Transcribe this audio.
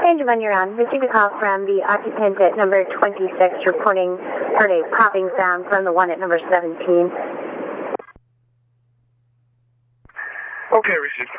Benjamin, you're on. Received a call from the occupant at number 26 reporting heard a popping sound from the one at number 17. Okay, received.